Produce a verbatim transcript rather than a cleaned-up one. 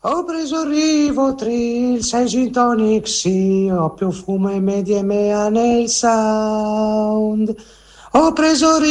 Ho preso Rivotril, sei gin tonic, sì, ho più fumo e medie mea nel sound. Ho preso